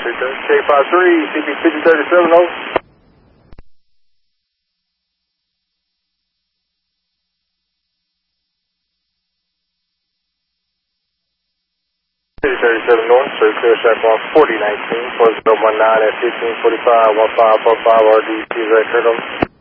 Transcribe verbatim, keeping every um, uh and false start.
K five three, C B fifty thirty-seven, over. fifty thirty-seven North, sir, clear track one forty nineteen, four zero one nine at fifteen forty-five, one five four five R D C, right, turn on.